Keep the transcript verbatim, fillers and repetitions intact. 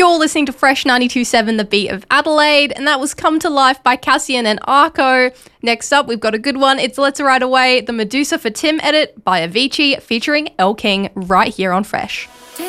You're listening to Fresh ninety-two point seven, the beat of Adelaide, and that was Come to Life by Cassian and Arco. Next up, we've got a good one. It's Let's Ride Away, the Medusa for Tim edit by Avicii featuring El King right here on Fresh. Take